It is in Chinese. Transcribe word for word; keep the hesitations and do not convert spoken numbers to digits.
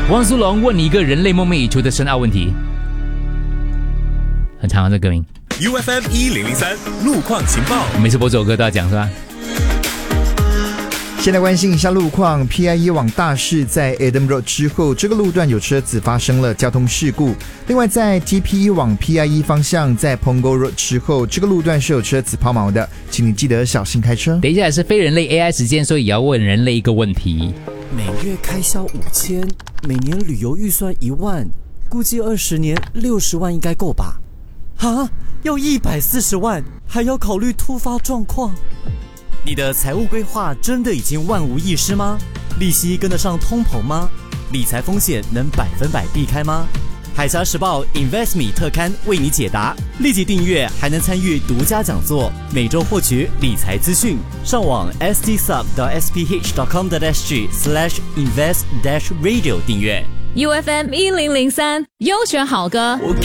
汪苏泷问你一个人类梦寐以求的深奥问题，很长啊，这歌名。 U F M 一零零三路况情报， 每次播这首歌都要讲是吧？ 先来关心一下路况 ，P I E 往大市在 Adam Road 之后，这个路段有车子发生了交通事故。另外，在 T P E 往 P I E 方向，在 Punggol Road 之后，这个路段是有车子抛锚的，请你记得小心开车。 等一下是非人类 A I 时间，所以也要问人类一个问题： 每月开销五千，每年旅游预算一万，估计二十年六十万应该够吧？啊，要一百四十万，还要考虑突发状况。你的财务规划真的已经万无一失吗？利息跟得上通膨吗？理财风险能百分百避开吗？海峡时报 InvestMe 特刊为你解答，立即订阅还能参与独家讲座，每周获取理财资讯。上网 s t sub dot s p h dot com dot s g slash invest dash radio 订阅。 U F M 一零零三优选好歌。 我